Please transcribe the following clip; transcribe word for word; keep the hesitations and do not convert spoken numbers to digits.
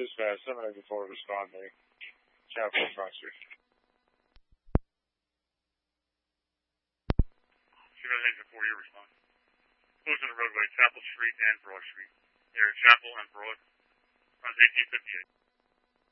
Dispatch, seven eighty-four, responding. Chapel Front Street. seven eighty-four, you respond. Close to the roadway, Chapel Street and Broad Street. Near Chapel and Broad, around eighteen fifty-eight.